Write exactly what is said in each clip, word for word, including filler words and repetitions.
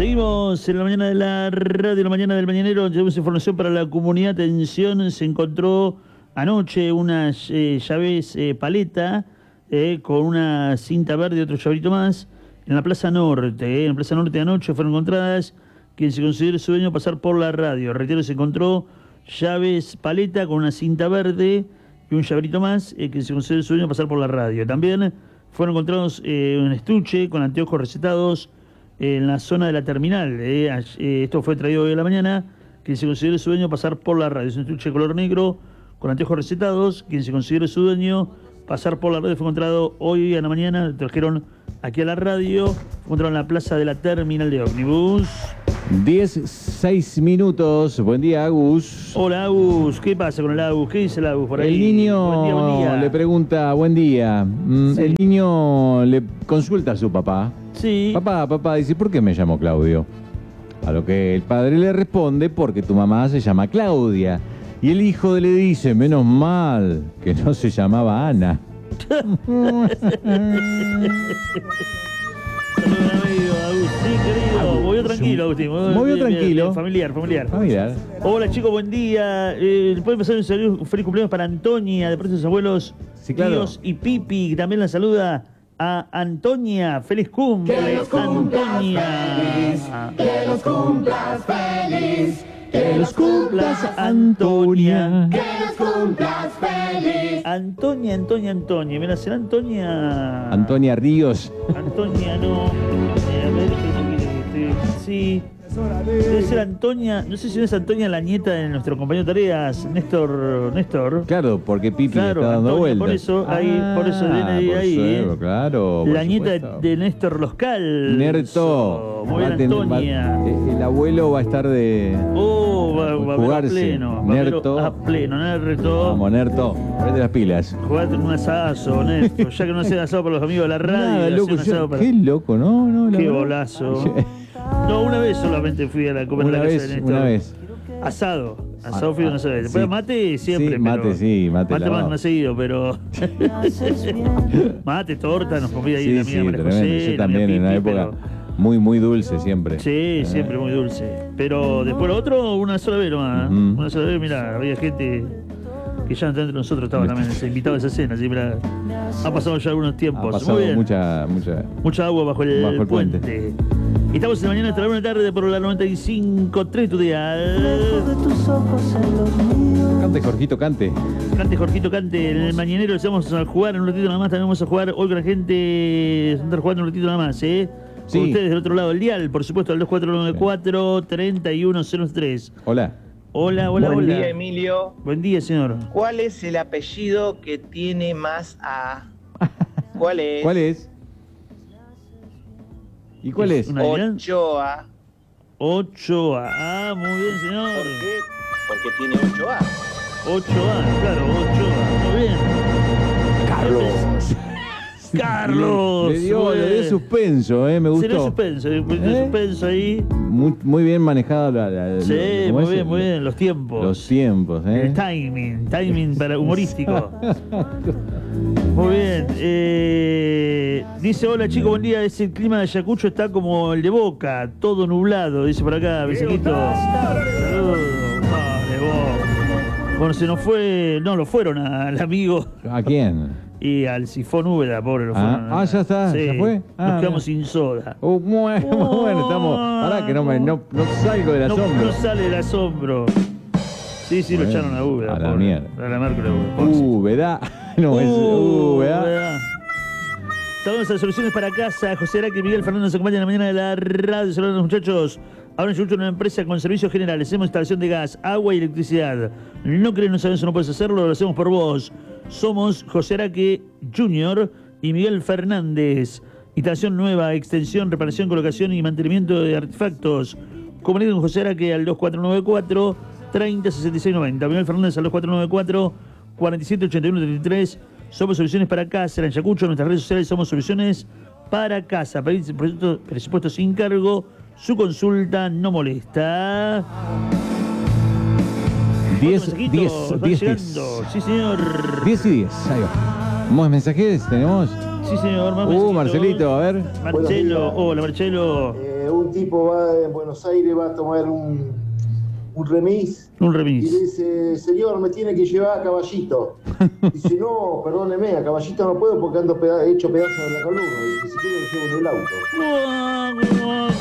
Seguimos en la mañana de la radio, la mañana del mañanero. Tenemos información para la comunidad. Atención, se encontró anoche unas eh, llaves eh, paleta eh, con una cinta verde y otro llaverito más en la Plaza Norte. Eh, en la Plaza Norte anoche fueron encontradas quien se considere su dueño pasar por la radio. Reitero, se encontró llaves paleta con una cinta verde y un llaverito más eh, que se considere su dueño pasar por la radio. También fueron encontrados eh, un estuche con anteojos recetados en la zona de la terminal. Eh, eh, esto fue traído hoy a la mañana. Quien se considere su dueño pasar por la radio. Es un estuche de color negro con anteojos recetados. Quien se considere su dueño pasar por la radio. Fue encontrado hoy a la mañana. Lo trajeron aquí a la radio. Fue encontrado en la plaza de la terminal de ómnibus. diez, seis minutos. Buen día, Agus. Hola, Agus. ¿Qué pasa con el Agus? ¿Qué dice el Agus por ahí? El niño buen día, buen día. le pregunta, buen día. Mm, Sí. El niño le consulta a su papá. Sí. Papá, papá, dice, ¿por qué me llamo Claudio? A lo que el padre le responde, porque tu mamá se llama Claudia. Y el hijo le dice, menos mal que no se llamaba Ana. Saludos, amigo, Agustín, querido. Agus, Movió tranquilo, Agustín. Movió Bien, bien, tranquilo. bien, familiar, familiar. Ah, mira. Hola, chicos, buen día. Eh, ¿Pueden pasar un saludo, un feliz cumpleaños para Antonia, de parte de sus abuelos, Sí, claro. tíos y Pipi, que también la saluda a Antonia. ¡Feliz cumple, Antonia! Que los cumplas feliz, Que los cumplas, Antonia. que los cumplas feliz. Antonia, Antonia, Antonia. Mira, ¿será Antonia? Antonia Ríos. Antonia, no. Eh, a ver, que- que- que- sí. Debe ser Antonia, no sé si no es Antonia la nieta de nuestro compañero de tareas, Néstor, Néstor. Claro, porque Pipi Claro, está dando Antonia, vueltas. por eso, ahí- por eso viene ahí, por ahí, eso, eh. claro. por La nieta de, supuesto. de Néstor Loscal. Nerto. Muy bien, Va a tener- Antonia. va- eh, el abuelo va a estar de... Oh, va, va a ver a Jugarse. pleno. Va a ver Nerto. a pleno, Nerto. Vamos, Nerto. Ponete las pilas. Jugate un asado, Nerto. Ya que no hace asado para los amigos de la radio. Nada, hace loco. un asado yo- para- Qué loco, ¿no? no la Qué verdad. bolazo. No, una vez solamente fui a la comer Una a la casa vez, de Néstor. una vez. Asado. Asado Ah, fui ah, una sola vez. Después sí. mate siempre. Sí, mate, pero- sí, mate Mate más, lavado. más seguido, pero. Mate, torta, nos comía ahí Sí, la sí, amiga María tremendo. José, Yo la amiga también, en una Pipi, época pero- muy, muy dulce siempre. Sí, Eh, siempre muy dulce. Pero después lo otro, una sola vez nomás. Ujú. Una sola vez, mira, había gente que ya entre nosotros estaba también ese invitado a esa cena, así, mira. Ha pasado ya algunos Ha tiempos. pasado Muy bien. mucha, mucha... Mucha agua bajo el, Bajo el puente. puente. Estamos en la mañana hasta la una tarde por la noventa y cinco tres tu dial. Cante, Jorgito, cante. Cante, Jorgito, cante. En el mañanero les vamos a jugar en un ratito nada más. También vamos a jugar hoy con la gente. Vamos a estar jugando un ratito nada más, ¿eh? Sí. Con ustedes del otro lado del dial, por supuesto, al dos cuatro nueve cuatro, tres uno cero tres. Hola. Hola, hola, Buen hola. día, Emilio. Buen día, señor. ¿Cuál es el apellido que tiene más A? ¿Cuál es? ¿Cuál es? ¿Y cuál es? Una gran- Ochoa. Ochoa. Ah, muy bien, señor. ¿Por qué? Porque tiene ocho A. Ochoa, claro, Ochoa. Muy bien. Carlos. Carlos. Le dio, muy le dio bien. suspenso, ¿eh? Me Sí, le dio gustó. suspenso, le dio ¿Eh? suspenso ahí. Muy, muy bien manejado la, la- Sí, lo- ¿cómo muy es? bien, muy bien, los tiempos. Los tiempos, ¿eh? El timing, timing para humorístico. Muy bien. Eh, dice, hola chicos, buen día. Ese clima de Ayacucho está como el de Boca, todo nublado, dice por acá, Besiquito. Saludos. Vale, Boca. Bueno, se nos fue, no, lo fueron al amigo ¿A quién? y al sifón Úbeda, pobre, lo Ah, fueron. ah, ya está, Sí, ¿ya fue? Ah, nos quedamos mira. sin soda. Oh, bueno, bueno, estamos... Pará, que no, me, no, no salgo del No, asombro. no sale el asombro. Sí, sí, lo Bueno, echaron a Úbeda. a la pobre. mierda. A la Mércules, pobre. Uh, ¿verdad? No, es... Uh, ¿verdad? Úbeda. Estamos en soluciones para casa. José Araque y Miguel Fernández nos acompañan en la mañana de la radio. Saludos a los muchachos. Ahora en Ayacucho, una empresa con servicios generales. Hacemos instalación de gas, agua y electricidad. No crees, no sabes o no puedes hacerlo, lo hacemos por vos. Somos José Araque Junior y Miguel Fernández. Instalación nueva, extensión, reparación, colocación y mantenimiento de artefactos. Comunica con José Araque al dos cuatro nueve cuatro, treinta, sesenta y seis noventa. Miguel Fernández al dos cuatro nueve cuatro, cuarenta y siete, ochenta y uno, treinta y tres. Somos Soluciones para Casa. En Ayacucho, en nuestras redes sociales somos Soluciones para Casa. Pedir presupuesto, presupuesto sin cargo. Su consulta no molesta. diez, Otro mensajito, diez, van diez, llegando. Sí, señor. diez y diez, ahí va. ¿Más mensajes tenemos? Sí, señor. Más Uh, mensajitos. Marcelito, a ver. Marcelo. Hola, Marcelo. Eh, un tipo va en Buenos Aires, va a tomar un, un remis. Un Y remis. le dice, señor, me tiene que llevar a Caballito. Dice, no, perdóneme, a Caballito no puedo porque ando peda hecho pedazos de la columna. Y dice, si quiere lo llevo en el auto.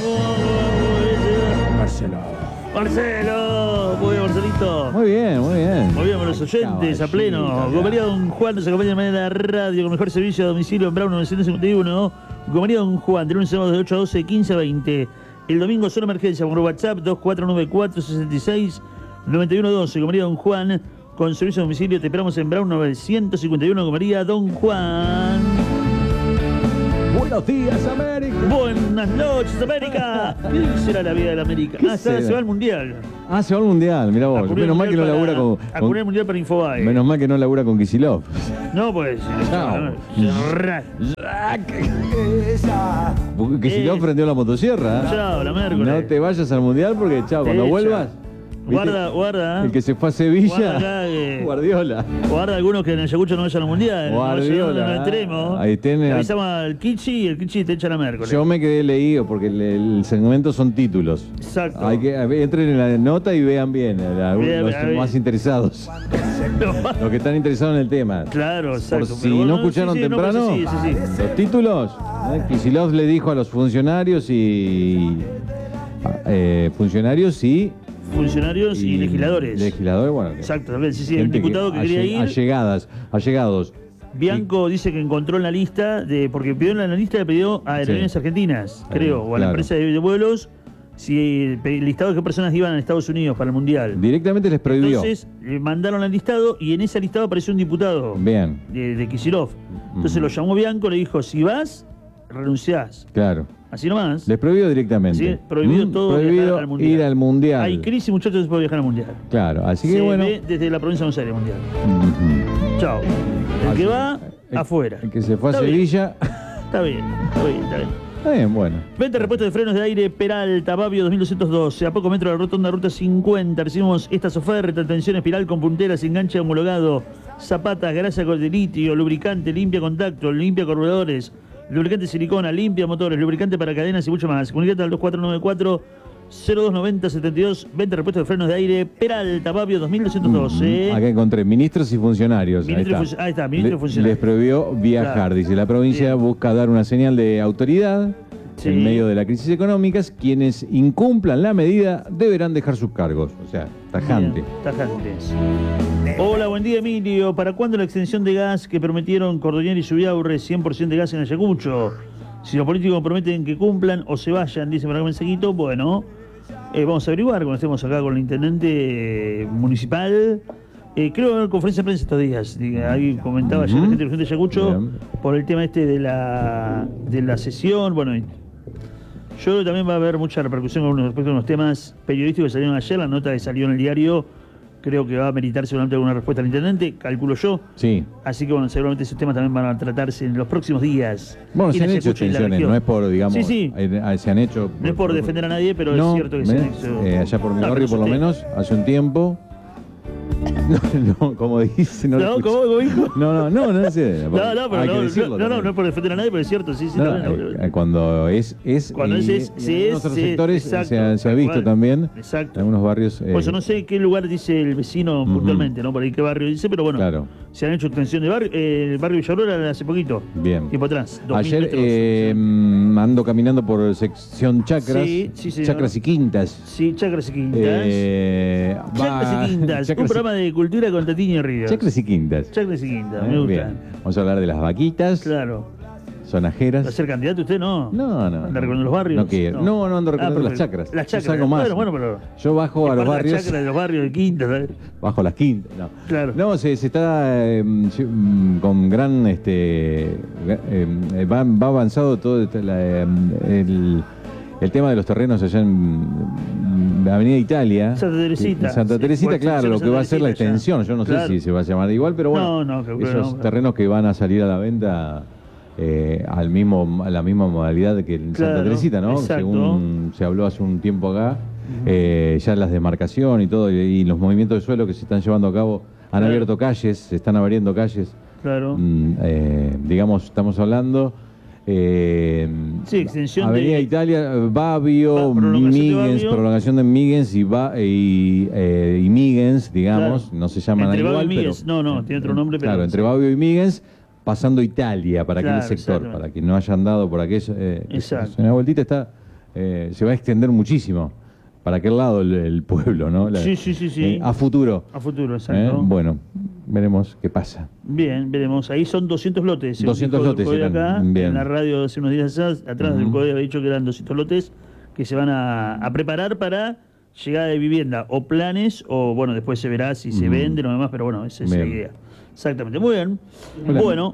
Marcelo. Marcelo. Muy bien, Marcelito. Muy bien, muy bien. Muy bien, con los oyentes a pleno. Gomería Don Juan nos acompaña de manera radio con mejor servicio a domicilio en Brown novecientos cincuenta y uno. Gomería Don Juan, de lunes a sábado de ocho a doce, quince a veinte. El domingo solo emergencia por WhatsApp dos cuatro nueve cuatro, seis seis, nueve uno uno dos. Gomería Don Juan con servicio a domicilio. Te esperamos en Brown novecientos cincuenta y uno. Gomería Don Juan. Buenos días, América. Buenas noches, América. ¿Qué será la vida de la América? Ah, está, será? se va al Mundial. Ah, se va al Mundial, mirá A vos. cubrir el Menos mal que no Mundial labura para- con, A con- cubrir el Mundial para Infobae. menos mal que no labura con Kicillof. No, pues. Chao. Ra- Porque Kicillof Eh. prendió la motosierra. ¿eh? Chao, la miércoles. No te vayas al Mundial porque, chao, cuando Sí, vuelvas. ¿viste? Guarda, guarda. El que se fue a Guarda Sevilla, acá que- Guardiola. Guarda algunos que en Ayacucho no vayan al mundial. Guardiola, No vayan al ¿eh? extremo. Ahí tiene- Le avisamos al Kichi y el Kichi te echa la miércoles. Yo me quedé leído porque el, el segmento son títulos. Exacto. Hay que, a ver, entren en la nota y vean bien, eh, la- Bien, los bien. más interesados, los que están interesados en el tema. Claro, exacto. Por si Pero bueno, no escucharon sí, sí, no, temprano, pues sí, sí, sí. los títulos, ¿eh? Kicillof le dijo a los funcionarios y eh, funcionarios y, Funcionarios y, legisladores. legisladores, bueno, que- Exacto, también. Sí, sí, el gente diputado que, quería alle- ir. allegadas, allegados. Bianco dice que encontró en la lista, de porque pidió en la lista, le pidió a Aerolíneas Sí. Argentinas, Ahí, creo, o a la claro. empresa de, de vuelos, si el listado de qué personas iban a Estados Unidos para el Mundial. Directamente les prohibió. Entonces le mandaron al listado y en ese listado apareció un diputado Bien, de, de Kicillof. Entonces Ujú. lo llamó Bianco, le dijo, si vas, renunciás. claro. Así nomás. Les prohibió directamente. Sí, prohibido Mm, todo prohibido viajar al Mundial. ir al Mundial. Hay crisis, muchachos, se puede viajar al Mundial. Claro, así Se que bueno. ve desde la provincia de Buenos Aires Mundial. Ujú. Chao. El que Así- va, el- afuera. El que se fue a Está bien. Sevilla. Está bien, está bien, está bien. Está bien, bueno. Venta de repuestos de frenos de aire Peralta, Babio dos mil doscientos doce. A poco metro de la rotonda Ruta cincuenta. Recibimos estas ofertas: tensión espiral con punteras, enganche homologado, zapatas, grasa de litio, lubricante, limpia contacto, limpia carburadores, lubricante silicona, limpia motores, lubricante para cadenas y mucho más. Comunicate al dos cuatro nueve cuatro, cero dos nueve cero, siete dos. Venta de repuestos de frenos de aire Peralta, Babio dos mil doscientos doce. Mm, Acá encontré ministros y funcionarios. Ministro y ahí, func- está. ahí está, ministro y Le- funcionarios. Les prohibió viajar. Claro. Dice, la provincia Bien. busca dar una señal de autoridad Sí. en medio de la crisis económica. Quienes incumplan la medida deberán dejar sus cargos. O sea, tajante. Bien, tajantes. Hola, buen día, Emilio. ¿Para cuándo la extensión de gas que prometieron Cordonier y Subiaurre, cien por ciento de gas en Ayacucho? Si los políticos prometen que cumplan o se vayan, dice para mensajito, bueno, eh, vamos a averiguar cuando estemos acá con el intendente eh, municipal. Eh, creo que va a haber conferencia de prensa estos días. Diga, ahí comentaba ayer la Ujú. gente de la gente de Ayacucho Bien. por el tema este de la, de la sesión. Bueno, y yo creo que también va a haber mucha repercusión con respecto a unos temas periodísticos que salieron ayer. La nota que salió en el diario creo que va a meritar seguramente alguna respuesta al intendente, calculo yo. Sí. Así que bueno, seguramente esos temas también van a tratarse en los próximos días. Bueno, Y se en han hecho Ayacucho y la extensiones, región. no es por, digamos, Sí, sí. eh, se han hecho... No es por defender a nadie, pero No, es cierto que se han ¿ves? hecho. Eh, allá por mi No, barrio, pero por lo usted- menos, hace un tiempo. No, no, como dice, no, lo No, escuché. ¿cómo, cómo dijo? No, no, no, no sé. No, no, pero Hay que no, decirlo no, no, no, también. no es por defender a nadie, pero es cierto, sí, sí. No, también. eh, cuando es, es Cuando y- es, es, y sí en es, otros sí es, sectores exacto, se ha, se ha tal visto cual. también Exacto. en algunos barrios. eh, Por eso no sé qué lugar dice el vecino Ujú. puntualmente, ¿no? Por ahí qué barrio dice, pero bueno, Claro. se han hecho extensión de barrio. Eh, el barrio Villarroel hace poquito, Bien. tiempo atrás. dos mil Ayer metros. eh, mm, ando caminando por sección chacras, Sí, sí, señor. chacras y quintas. Sí, Chacras y Quintas. Eh, Chacras va- y Quintas, un Chacras y- programa de cultura con Tatiño Ríos. Chacras y quintas. Chacras y Quintas, Eh, me gusta. bien. Vamos a hablar de las vaquitas, Claro. sonajeras. ¿Va a ser candidato usted? No. No, no. ¿Anda recorriendo los barrios? No quiero. No, no ando recorriendo las perfecto. chacras. Las Eso es chacras. algo más. Bueno, bueno, pero. Yo bajo a es los parte de barrios. Las chacras de los barrios de Quintas, ¿sabes? Bajo las quintas, no. Claro. No, se, se está eh, mm, con gran, este, eh, eh, va, va avanzado todo este, la, eh, el, el tema de los terrenos allá en mm, Avenida Italia. Santa Teresita. En Santa Sí, Teresita, por claro, extensión lo de que va a Santa ser la Teresita ya. extensión. Yo no Claro. sé si se va a llamar igual, pero bueno, No, no, creo que esos no. terrenos que van a salir a la venta eh, al mismo, a la misma modalidad que en Santa Claro, Teresita, ¿no? exacto. Según se habló hace un tiempo acá, eh, ya las demarcación y todo, y, y los movimientos de suelo que se están llevando a cabo, han Claro. abierto calles, se están abriendo calles. Claro. Mm, eh, digamos, estamos hablando Eh, Sí, extensión Avenida de- Italia, Babio, Va- prolongación de Migens, Babio. prolongación de Migens y, ba, y, eh, y Migens, digamos, Claro. no se llaman Entre Babio igual, y pero... Migens. No, no, tiene otro nombre, pero Claro, entre sí. Babio y Migens, pasando Italia para Claro, aquel sector, exactamente. para que no haya andado por aquello. Eh, Exacto. es una vueltita está, eh, se va a extender muchísimo para aquel lado el, el pueblo, ¿no? La- Sí, sí, sí, sí. eh, a futuro. A futuro, Eh, exacto. bueno, veremos qué pasa. Bien, veremos. Ahí son doscientos lotes. según doscientos dijo lotes Urcodia eran, acá, bien. en la radio hace unos días atrás, atrás Ujú. del Urcodia había dicho que eran doscientos lotes que se van a, a preparar para llegada de vivienda o planes, o bueno, después se verá si se Ujú. venden o demás, pero bueno, esa es la Bien. idea. Exactamente, muy bien. Hola. Bueno,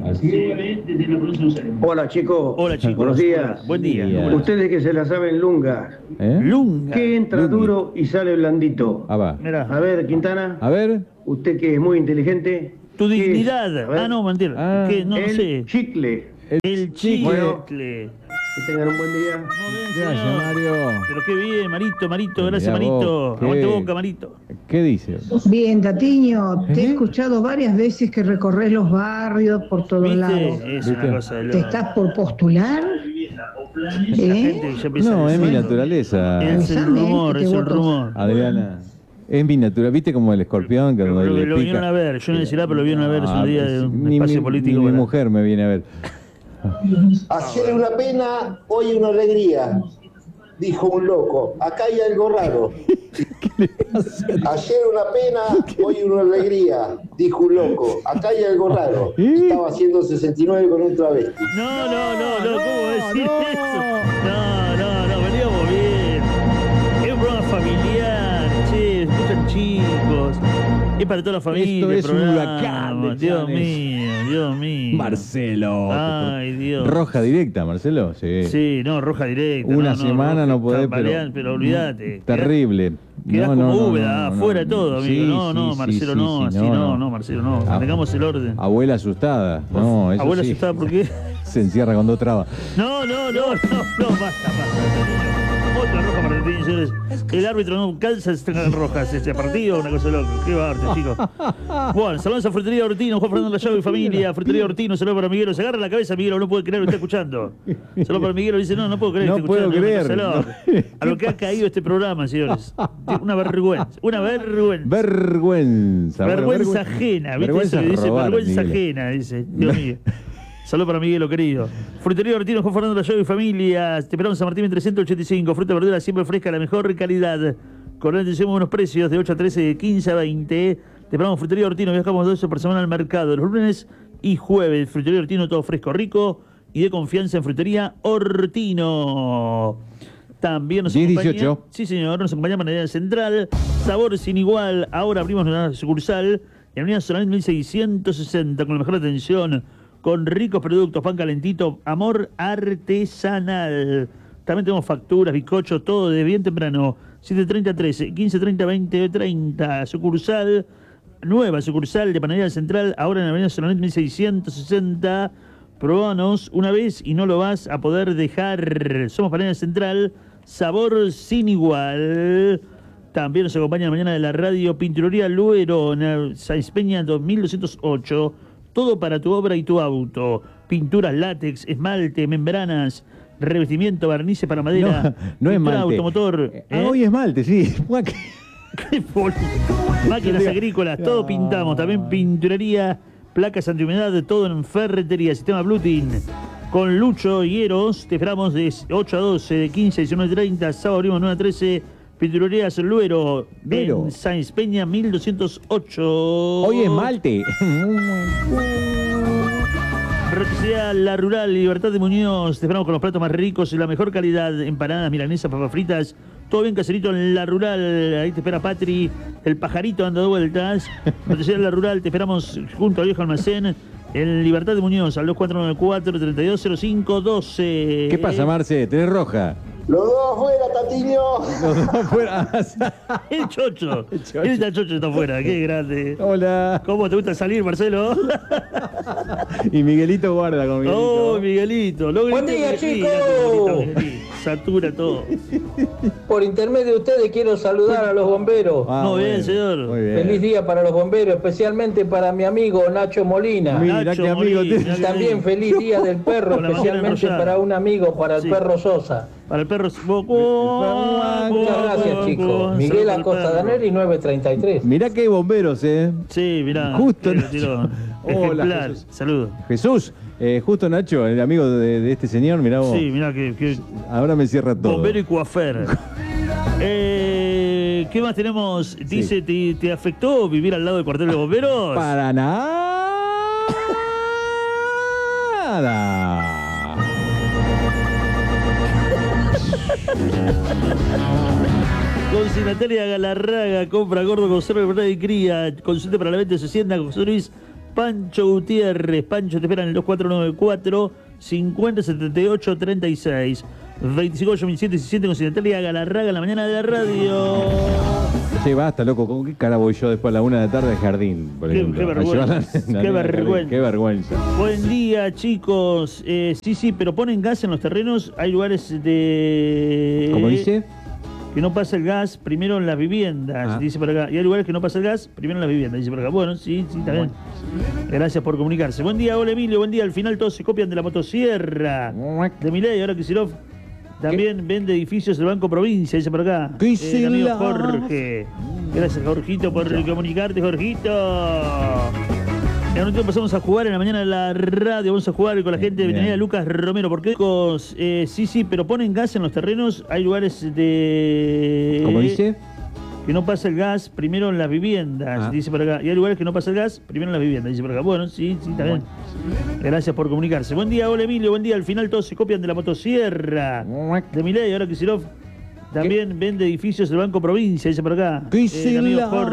Hola chicos. hola chicos. Buenos días. Hola, buen día. Buen día. ¿Cómo Ustedes que se la saben lunga. ¿Eh? Lunga. ¿Qué entra Lungi. duro y sale blandito? Ah, va. Mirá, A ver, Quintana, A ver. usted que es muy inteligente. tu ¿qué es? dignidad. A ver, Ah, no, mentira. Ah. ¿Qué? No, no el sé. chicle. El Bueno. chicle. Que tengan un buen día. Muy bien, Gracias, señor. Mario. Pero qué bien, Marito, Marito, gracias, Mirá Marito. vos, qué- Aguante boca, Marito. ¿Qué dice? Bien, Tatiño, te he ¿Eh? escuchado varias veces que recorres los barrios por todos ¿Viste? lados. Es ¿Viste? una cosa de ¿Te loco. estás por postular? La ¿Eh? gente ya empieza No, a es mi decir- naturaleza. Es el Avísame, rumor, que te es el voto. rumor. Adriana. Es mi naturaleza. ¿Viste como el escorpión? Que Lo, cuando lo- le lo pica- vinieron a ver, yo no decía, pero lo vieron a ver, es Ah, un día pues, de un ni espacio mi- político. ni mi para- mujer me viene a ver. Ayer una pena, hoy una alegría, dijo un loco. Acá hay algo raro. Ayer una pena, hoy una alegría, dijo un loco. Acá hay algo raro. Estaba haciendo sesenta y nueve con un travesti. No, no, no, no, ¿cómo decir eso? No, no, no, veníamos bien. Es un programa familiar, che, escuchan chicos. Es para toda la familia. Esto el es un programa. huracán de Dios chanes. mío, Dios mío. Marcelo. Ay, Dios. Roja directa, Marcelo. Sí. Sí, no, roja directa. Una no, semana roja, no podés, tambalean, pero- pero olvídate. Terrible. Quedás No, como no, no, Úbeda, no, no, afuera no. todo, amigo. Sí, no, no, sí, Marcelo, sí, no, sí, así no, no, Marcelo, no. Ah, Mantengamos el orden. Abuela asustada. No, eso Abuela sí. asustada, ¿por qué? Se encierra con dos trabas. No, no, no, no, no, basta, basta. Otra roja para el team, señores. El árbitro no calza estas rojas este partido, una cosa loca. Qué barte, chicos. Bueno, saludos a Frutería Ortino, Juan Fernando Lallado y familia. Frutería Ortino, saludos para Miguelo. Se agarra la cabeza, Miguelo, no puede creer, lo está escuchando. Saludos para Miguelo, dice, no, no puedo creer, No que esté puedo escuchando. creer, Una cosa no. loca. A lo que ha caído este programa, señores. Una vergüenza, una vergüenza. Vergüenza. bueno, Vergüenza vergü- ajena, ¿viste? vergüenza Eso que dice robar, vergüenza Miguel. ajena, dice. Dios mío. Saludos para Miguelo, querido. Frutería Ortino, Juan Fernando Lallado y familia. Te esperamos en San Martín trescientos ochenta y cinco. Fruta y verdura siempre fresca, la mejor calidad. Con atención, buenos precios, de ocho a trece, de quince a veinte. Te esperamos Frutería Ortino, viajamos dos veces por semana al mercado, los lunes y jueves. Frutería Ortino, todo fresco, rico y de confianza en Frutería Ortino. También nos diez acompaña, dieciocho. sí señor, nos acompaña Panadería Central, sabor sin igual. Ahora abrimos una sucursal en Avenida Solamente mil seiscientos sesenta, con la mejor atención, con ricos productos, pan calentito, amor artesanal. También tenemos facturas, bizcochos, todo de bien temprano. siete treinta a trece, quince treinta a veinte treinta. Sucursal, nueva sucursal de Panadería Central, ahora en Avenida Solamente mil seiscientos sesenta. Probanos una vez y no lo vas a poder dejar. Somos Panadería Central, sabor sin igual. También nos acompaña mañana de la radio Pinturería Luero, en Sáenz Peña dos mil doscientos ocho. Todo para tu obra y tu auto. Pinturas, látex, esmalte, membranas, revestimiento, barnices para madera. No, no es pintura malte. automotor. Ah, ¿eh? hoy es malte, sí. Qué boludo. Máquinas agrícolas, todo pintamos. También pinturería, placas antihumedad, todo en ferretería. Sistema Blutin. Con Lucho Hieros, te esperamos de ocho a doce, de quince a diecinueve treinta. Sábado abrimos nueve a trece. Pinturerías Luero, Luero. en Sáenz Peña mil doscientos ocho. Hoy es malte. Roticería La Rural, Libertad de Muñoz. Te esperamos con los platos más ricos y la mejor calidad. Empanadas, milanesas, papas fritas. Todo bien caserito en La Rural. Ahí te espera Patri, el pajarito dando vueltas. Roticería La Rural, te esperamos junto al viejo almacén. En Libertad de Muñoz, al dos cuatro nueve cuatro, tres dos cero cinco uno dos. ¿Qué pasa, Marce? ¿Tenés roja? Los dos afuera, Tatiño. Los dos afuera. El chocho. El chocho. El chocho está afuera, qué grande. Hola. ¿Cómo te gusta salir, Marcelo? Y Miguelito guarda con Miguelito. Oh, Miguelito. Lo Buen grité, día, Miguelito, chicos. Miguelito. satura todo. Por intermedio de ustedes quiero saludar a los bomberos. Ah, Muy bien, bueno, señor. Muy bien. Feliz día para los bomberos, especialmente para mi amigo Nacho Molina. Mira Nacho qué amigo Molina, tiene. Y también feliz día del perro, Con la bandera especialmente enrollada. para un amigo, para el Sí. perro Sosa. Para el perro. Muchas gracias, chicos. Miguel Acosta Daneri, nueve treinta y tres. Mirá que hay bomberos, eh. Sí, mirá. Justo que lo Nacho. tiró. Hola, Ejemplar. Jesús. Saludos. Jesús, eh, justo Nacho, el amigo de, de este señor, mirá vos. Sí, mirá que, que Ahora me cierra todo. bombero y coafer. eh, ¿Qué más tenemos? Dice, ¿te, ¿te afectó vivir al lado del cuartel de bomberos? Para nada. Consignataria Galarraga, compra gordo, conserva, verdad y cría. Consulte para la venta de su hacienda, José Luis Pancho Gutiérrez. Pancho te espera en el dos cuatro nueve cuatro, cincuenta setenta y ocho treinta y seis. veinticinco de mil ciento diecisiete, Consignataria Galarraga en la mañana de la radio. Che, basta, loco. ¿Con qué cara voy yo después a la una de la tarde de jardín? Por Qué- ejemplo? qué A vergüenza, llevar la- la qué nena al jardín. vergüenza. Qué vergüenza. Buen día, chicos. Eh, sí, sí, pero ponen gas en los terrenos. Hay lugares de... ¿Cómo dice? Que no pasa el gas primero en las viviendas, Ah. dice por acá. Y hay lugares que no pasa el gas primero en las viviendas, dice por acá. Bueno, sí, sí, también. Gracias por comunicarse. Buen día, hola Emilio, buen día. Al final todos se copian de la motosierra. De Milei, ahora Kicillof también vende edificios del Banco Provincia, dice por acá. Kicillof. El amigo Jorge. Gracias, Jorgito, por comunicarte, Jorgito. En un tiempo pasamos a jugar en la mañana de la radio. Vamos a jugar con la gente de Bien. Veterinaria Lucas Romero. Porque chicos, eh, sí, sí, pero ponen gas en los terrenos. Hay lugares de... ¿Cómo dice? Que no pasa el gas primero en las viviendas, Ah. dice por acá. Y hay lugares que no pasa el gas primero en las viviendas, dice por acá. Bueno, sí, sí, también. Gracias por comunicarse. Buen día, hola Emilio, buen día. Al final todos se copian de la motosierra. De Milei, ahora Kicillof también vende edificios del Banco Provincia, dice por acá. Kicillof. El amigo Jorge.